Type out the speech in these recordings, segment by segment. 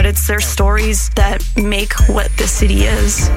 but it's their stories that make what the city is.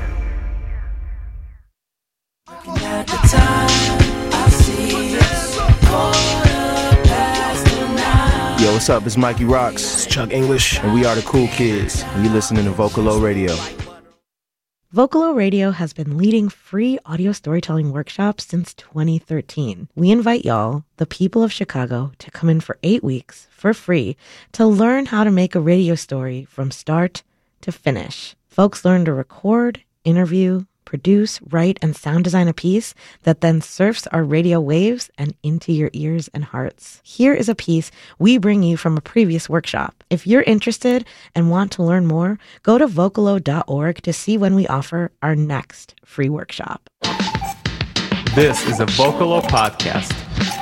Yo, what's up? It's Mikey Rocks. It's Chuck English. And we are the Cool Kids. And you're listening to Vocalo Radio. Vocalo Radio has been leading free audio storytelling workshops since 2013. We invite y'all, the people of Chicago, to come in for 8 weeks for free to learn how to make a radio story from start to finish. Folks learn to record, interview, produce, write, and sound design a piece that then surfs our radio waves and into your ears and hearts. Here is a piece we bring you from a previous workshop. If you're interested and want to learn more, go to vocalo.org to see when we offer our next free workshop. This is a Vocalo podcast.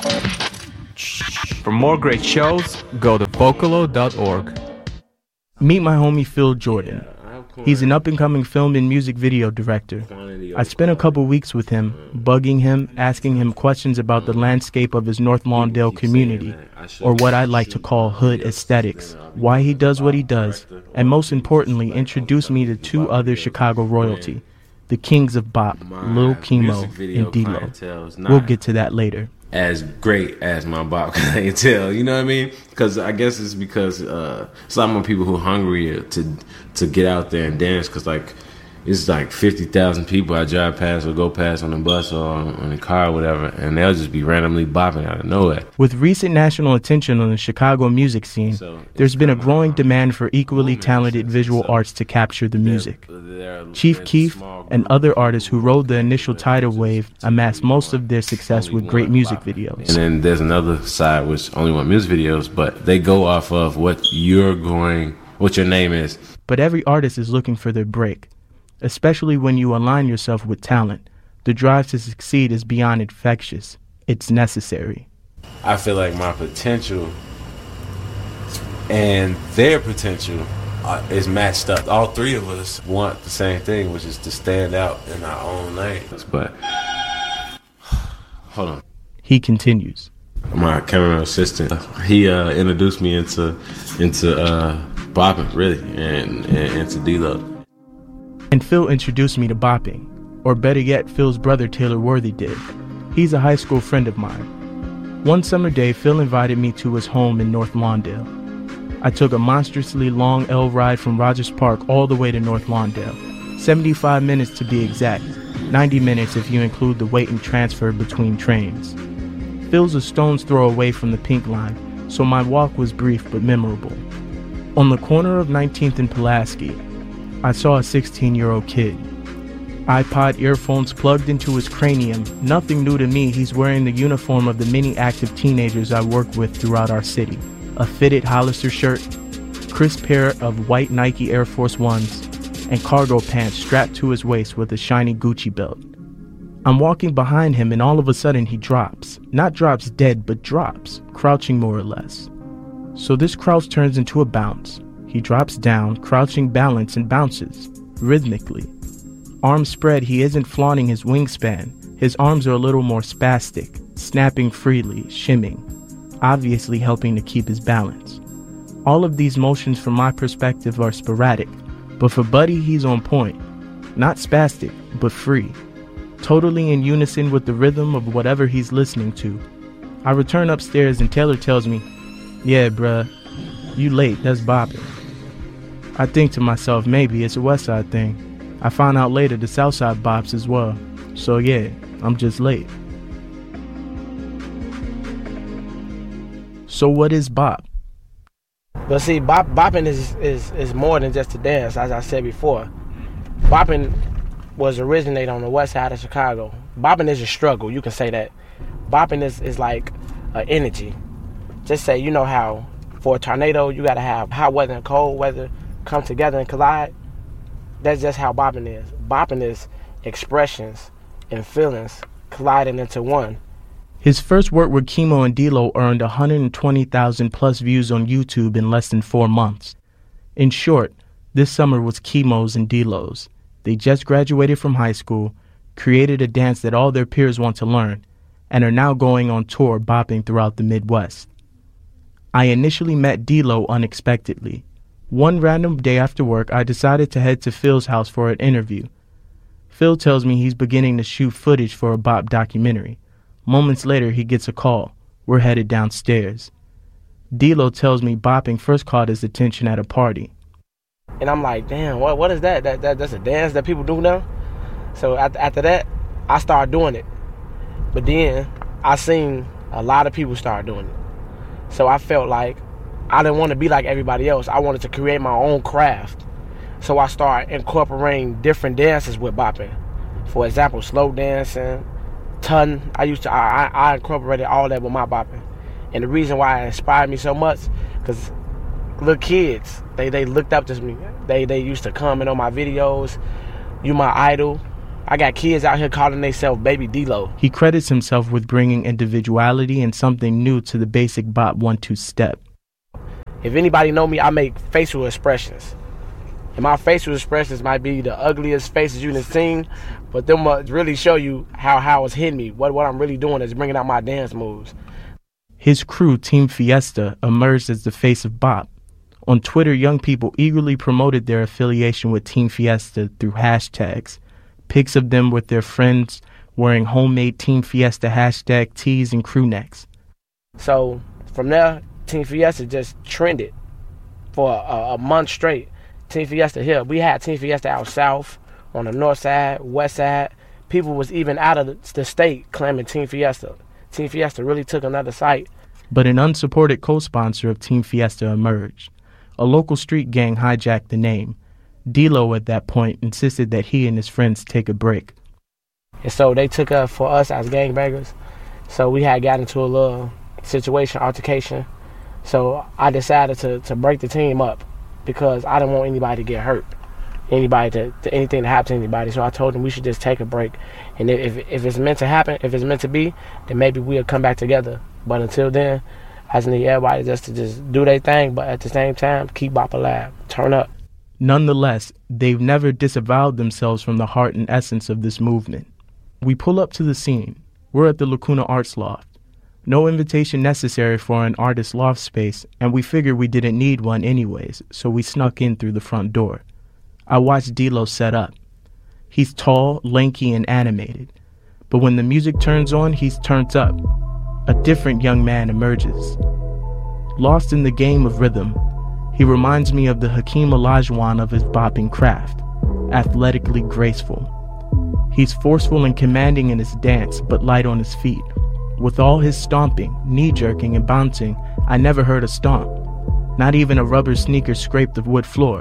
For more great shows, go to vocalo.org. Meet my homie Phil Jordan. He's an up-and-coming film and music video director. I spent a couple weeks with him, bugging him, asking him questions about the landscape of his North Lawndale community, or what I like to call hood aesthetics, why he does what he does, and most importantly, introduced me to two other Chicago royalty, the kings of bop, Lil Kimo and D-Lo. We'll get to that later. As great as my bop clientele, you know what I mean? Because I guess it's because it's a lot more people who are hungry to get out there and dance. Because it's like 50,000 people I drive past or go past on the bus or on the car or whatever, and they'll just be randomly bopping out of nowhere. With recent national attention on the Chicago music scene, there's been a growing demand for equally talented visual arts to capture the music. Chief Keef and other artists who rode the initial tidal wave amassed most of their success with great music videos. And then there's another side which only want music videos, but they go off of what your name is. But every artist is looking for their break. Especially when you align yourself with talent, the drive to succeed is beyond infectious. It's necessary. I feel like my potential and their potential is matched up. All three of us want the same thing, which is to stand out in our own lanes. But hold on. He continues. My camera assistant, he introduced me into bopping, really, and into D-Lo. And Phil introduced me to bopping, or better yet, Phil's brother Taylor Worthy did. He's a high school friend of mine. One summer day, Phil invited me to his home in North Lawndale. I took a monstrously long L ride from Rogers Park all the way to North Lawndale, 75 minutes to be exact, 90 minutes if you include the wait and transfer between trains. Phil's a stone's throw away from the Pink Line, so my walk was brief but memorable. On the corner of 19th and Pulaski, I saw a 16-year-old kid. iPod earphones plugged into his cranium. Nothing new to me, he's wearing the uniform of the many active teenagers I work with throughout our city. A fitted Hollister shirt, crisp pair of white Nike Air Force Ones, and cargo pants strapped to his waist with a shiny Gucci belt. I'm walking behind him and all of a sudden he drops. Not drops dead, but drops, crouching more or less. So this crouch turns into a bounce. He drops down, crouching balance, and bounces, rhythmically. Arms spread, he isn't flaunting his wingspan. His arms are a little more spastic, snapping freely, shimming, obviously helping to keep his balance. All of these motions from my perspective are sporadic, but for Buddy, he's on point. Not spastic, but free. Totally in unison with the rhythm of whatever he's listening to. I return upstairs and Taylor tells me, "Yeah, bruh, you late, that's bopping." I think to myself, maybe it's a West Side thing. I found out later the South Side bops as well. So yeah, I'm just late. So what is bop? But see, bopping is more than just a dance, as I said before. Bopping was originated on the west side of Chicago. Bopping is a struggle, you can say that. Bopping is like an energy. Just say, you know how for a tornado you gotta have hot weather and cold weather come together and collide? That's just how bopping is. Bopping is expressions and feelings colliding into one. His first work with Kimo and D-Lo earned 120,000 plus views on YouTube in less than 4 months. In short, this summer was Kimo's and D-Lo's. They just graduated from high school, created a dance that all their peers want to learn, and are now going on tour bopping throughout the Midwest. I initially met D-Lo unexpectedly. One random day after work, I decided to head to Phil's house for an interview. Phil tells me he's beginning to shoot footage for a Bop documentary. Moments later, he gets a call. We're headed downstairs. D-Lo tells me bopping first caught his attention at a party. And I'm like, damn, what is that? That's a dance that people do now? So after that, I started doing it. But then I seen a lot of people start doing it. So I felt like I didn't want to be like everybody else. I wanted to create my own craft. So I started incorporating different dances with bopping. For example, slow dancing, ton. I incorporated all that with my bopping. And the reason why it inspired me so much, because little kids, they looked up to me. They used to comment on my videos. You my idol. I got kids out here calling themselves Baby D-Lo. He credits himself with bringing individuality and something new to the basic Bop 1-2 step. If anybody know me, I make facial expressions. And my facial expressions might be the ugliest faces you've seen, but them really show you how it's hitting me. What I'm really doing is bringing out my dance moves. His crew, Team Fiesta, emerged as the face of Bop. On Twitter, young people eagerly promoted their affiliation with Team Fiesta through hashtags. Pics of them with their friends wearing homemade Team Fiesta hashtag tees and crew necks. So from there, Team Fiesta just trended for a month straight. Team Fiesta here. We had Team Fiesta out south, on the north side, west side. People was even out of the state claiming Team Fiesta. Team Fiesta really took another site. But an unsupported co-sponsor of Team Fiesta emerged. A local street gang hijacked the name. D-Lo at that point insisted that he and his friends take a break. And so they took up for us as gangbangers. So we had got into a little situation, altercation. So I decided to break the team up because I didn't want anybody to get hurt, anything to happen to anybody. So I told them we should just take a break. And if it's meant to happen, if it's meant to be, then maybe we'll come back together. But until then, I just need everybody just to just do their thing, but at the same time, keep Bop alive, turn up. Nonetheless, they've never disavowed themselves from the heart and essence of this movement. We pull up to the scene. We're at the Lacuna Arts Loft. No invitation necessary for an artist loft space, and we figured we didn't need one anyways, so we snuck in through the front door. I watched D-Lo set up. He's tall, lanky, and animated. But when the music turns on, he's turned up. A different young man emerges. Lost in the game of rhythm, he reminds me of the Hakeem Olajuwon of his bopping craft, athletically graceful. He's forceful and commanding in his dance, but light on his feet. With all his stomping, knee-jerking, and bouncing, I never heard a stomp. Not even a rubber sneaker scraped the wood floor.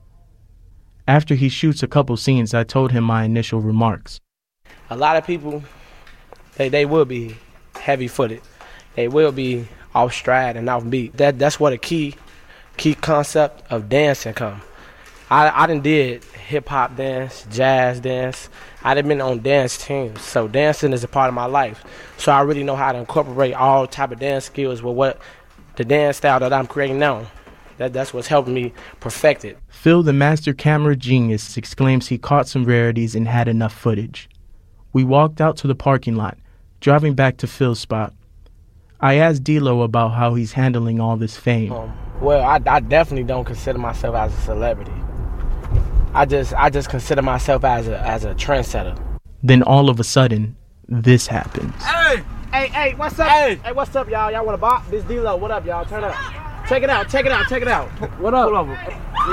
After he shoots a couple scenes, I told him my initial remarks. A lot of people, they will be heavy-footed. They will be off stride and off beat. That's what a key concept of dancing come. I done did hip-hop dance, jazz dance. I done been on dance teams. So dancing is a part of my life. So I really know how to incorporate all type of dance skills with what the dance style that I'm creating now. That's what's helping me perfect it. Phil, the master camera genius, exclaims he caught some rarities and had enough footage. We walked out to the parking lot, driving back to Phil's spot. I asked D-Lo about how he's handling all this fame. Well, I definitely don't consider myself as a celebrity. I just consider myself as a trendsetter. Then all of a sudden, this happens. Hey, what's up? Hey, what's up, y'all? Y'all want to bop? This D-Lo. What up, y'all? Turn up. Check it out. What up? Pull over.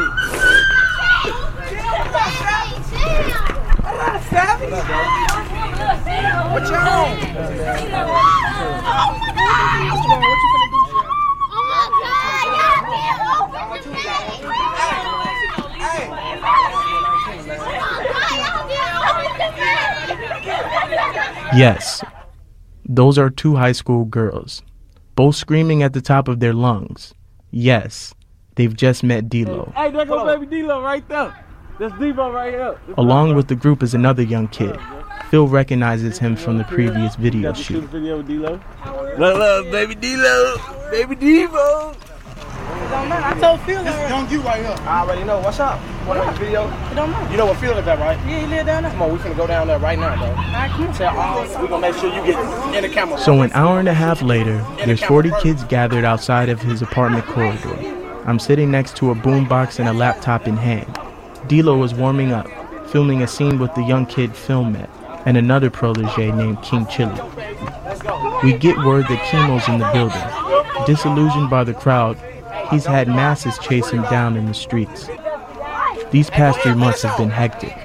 What you on? What you finna do? Yes, those are two high school girls, both screaming at the top of their lungs. Yes, they've just met D-Lo. Hey, there goes baby D-Lo right there. That's D-Lo right here. Along with the group is another young kid. Phil recognizes him from the previous video shoot. Look, baby D-Lo. Baby D-Lo. I told Phil that. This young you right here. I already know. What's up? Want to make a video? It don't matter. You know what Phil is at, right? Yeah, he live down there. Come on, we finna go down there right now, though. All right, come on. We gonna make sure you get in the camera. So an hour and a half later, there's 40 kids gathered outside of his apartment corridor. I'm sitting next to a boombox and a laptop in hand. D-Lo was warming up, filming a scene with the young kid Film met and another protege named King Chili. We get word that Chemo's in the building. Disillusioned by the crowd, he's had masses chase him down in the streets. These past 3 months have been hectic.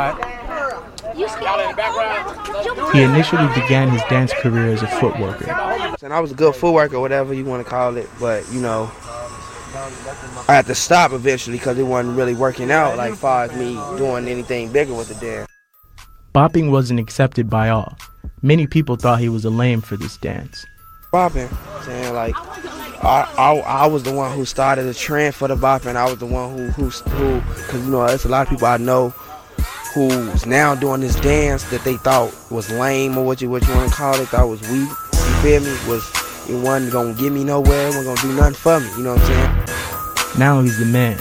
He initially began his dance career as a footworker. And I was a good footworker, whatever you want to call it, but you know, I had to stop eventually because it wasn't really working out like far as me doing anything bigger with the dance. Bopping wasn't accepted by all. Many people thought he was a lame for this dance. Bopping, saying like, I was the one who started the trend for the bopping. I was the one who, because you know, there's a lot of people I know who's now doing this dance that they thought was lame or what you want to call it, thought was weak. You feel me? It wasn't gonna get me nowhere. It wasn't gonna do nothing for me. You know what I'm saying? Now he's the man.